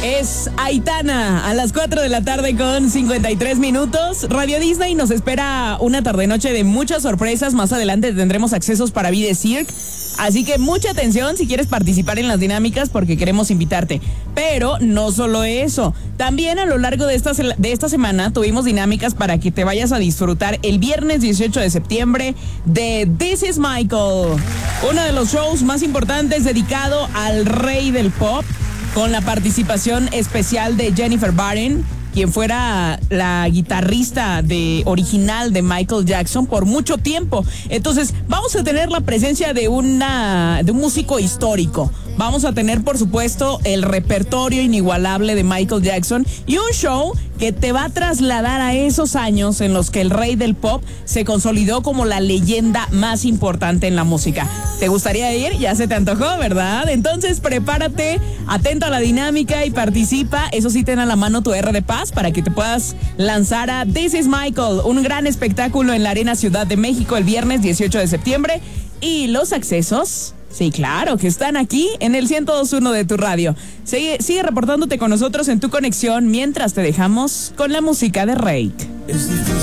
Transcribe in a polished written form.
Es Aitana a las 4 de la tarde con 53 minutos. Radio Disney nos espera una tarde-noche de muchas sorpresas. Más adelante tendremos accesos para Be The Cirque. Así que mucha atención si quieres participar en las dinámicas porque queremos invitarte. Pero no solo eso. También a lo largo de esta semana tuvimos dinámicas para que te vayas a disfrutar el viernes 18 de septiembre de This Is Michael. Uno de los shows más importantes dedicado al rey del pop, con la participación especial de Jennifer Barron, quien fuera la guitarrista original de Michael Jackson por mucho tiempo. Entonces, vamos a tener la presencia de un músico histórico. Vamos a tener, por supuesto, el repertorio inigualable de Michael Jackson y un show que te va a trasladar a esos años en los que el rey del pop se consolidó como la leyenda más importante en la música. ¿Te gustaría ir? Ya se te antojó, ¿verdad? Entonces, prepárate, atento a la dinámica y participa. Eso sí, ten a la mano tu R de Paz para que te puedas lanzar a This Is Michael, un gran espectáculo en la Arena Ciudad de México el viernes 18 de septiembre. Y los accesos, sí, claro, que están aquí en el 102.1 de tu radio. Sigue reportándote con nosotros en tu conexión mientras te dejamos con la música de Rake.